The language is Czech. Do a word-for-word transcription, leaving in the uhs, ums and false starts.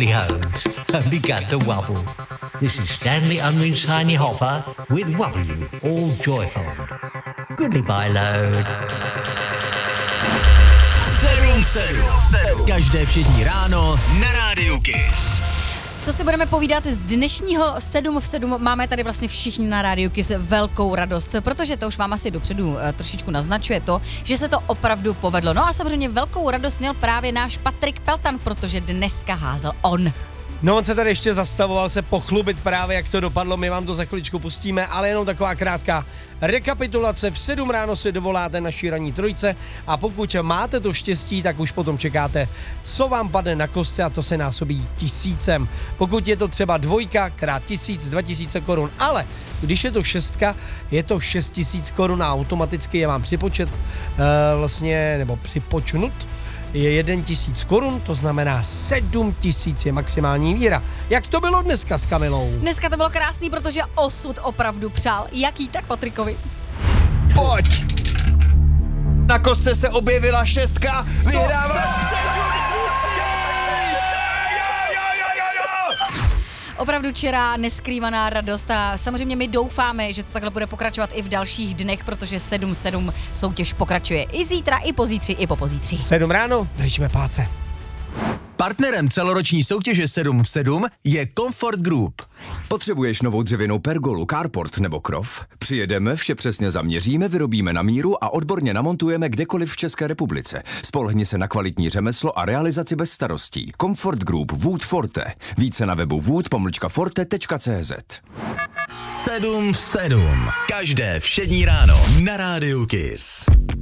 Wally hoes and began to wobble. This is Stanley Unwin's Tiny Hoffer with W, all joyful. Goodbye, load. sedm sedm. Každé všední ráno na Rádiu Kiss. Co si budeme povídat z dnešního sedm v sedm, máme tady vlastně všichni na Rádiu Kiss velkou radost, protože to už vám asi dopředu trošičku naznačuje to, že se to opravdu povedlo. No a samozřejmě velkou radost měl právě náš Patrik Peltan, protože dneska házel on. No on se tady ještě zastavoval se pochlubit právě, jak to dopadlo, my vám to za chviličku pustíme, ale jenom taková krátká rekapitulace. V sedm ráno si dovoláte naší ranní trojce a pokud máte to štěstí, tak už potom čekáte, co vám padne na kostce a to se násobí tisícem. Pokud je to třeba dvojka krát tisíc, dva tisíce korun, ale když je to šestka, je to šest tisíc korun a automaticky je vám připočet uh, vlastně, nebo připočnut, je jeden tisíc korun, to znamená sedm tisíc je maximální víra. Jak to bylo dneska s Kamilou? Dneska to bylo krásný, protože osud opravdu přál. Jaký tak Patrikovi? Pojď! Na kostce se objevila šestka, vyhráváš sedm tisíc! Opravdu čirá, neskrývaná radost a samozřejmě my doufáme, že to takhle bude pokračovat i v dalších dnech, protože sedm sedm soutěž pokračuje i zítra, i pozítří, i po pozítří. sedm ráno, držíme páce. Partnerem celoroční soutěže sedm v sedm je Comfort Group. Potřebuješ novou dřevěnou pergolu, carport nebo krov? Přijedeme, vše přesně zaměříme, vyrobíme na míru a odborně namontujeme kdekoliv v České republice. Spolehni se na kvalitní řemeslo a realizaci bez starostí. Comfort Group Wood Forte. Více na webu wood pomlčka forte tečka cé zet. sedm v sedm. Každé všední ráno na Rádiu Kiss.